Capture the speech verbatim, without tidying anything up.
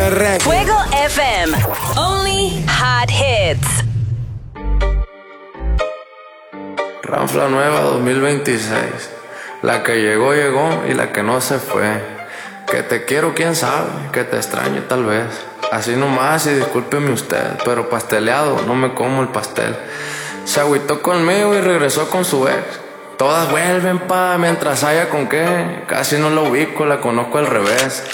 Fuego F M. Only hot hits. Ranfla nueva dos mil veintiséis. La que llegó, llegó y la que no se fue. Que te quiero, quién sabe, que te extraño tal vez. Así nomás y discúlpeme usted, pero pasteleado, no me como el pastel. Se agüitó conmigo y regresó con su ex. Todas vuelven pa' mientras haya con qué. Casi no la ubico, la conozco al revés.